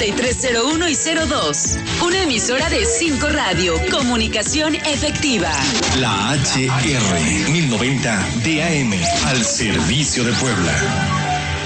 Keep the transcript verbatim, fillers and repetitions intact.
noventa y tres cero uno y cero dos. Una emisora de Cinco Radio. Comunicación efectiva. La H R mil noventa D A M al servicio de Puebla.